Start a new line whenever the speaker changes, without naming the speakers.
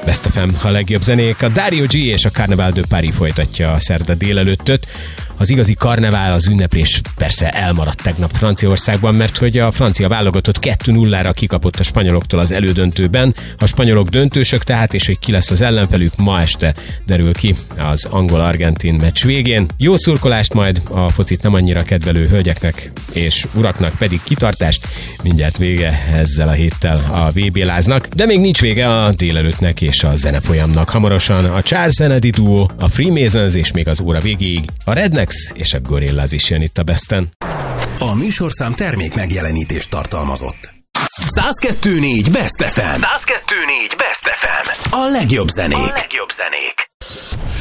Best FM, a legjobb zenék. A Dario G és a Carnaval de Paris folytatja a szerda délelőttöt. Az igazi karnevál, az ünneplés persze elmaradt tegnap Franciaországban, mert hogy a francia válogatott 2-0-ra kikapott a spanyoloktól az elődöntőben. A spanyolok döntősök tehát, és hogy ki lesz az ellenfelük, ma este derül ki az angol-argentin meccs végén. Jó szurkolást majd, a focit nem annyira kedvelő hölgyeknek és uraknak pedig kitartást. Mindjárt vége ezzel a héttel a VB láznak, de még nincs vége a délelőttnek és a zenefolyamnak. Hamarosan a Charles Kennedy Duo, a Freemasons és még az óra végéig a Rednex és a Gorillaz is jön itt a Besten.
A műsorszám termék megjelenítést tartalmazott. 102.4 Best FM. 102.4 Best FM. A legjobb zenék.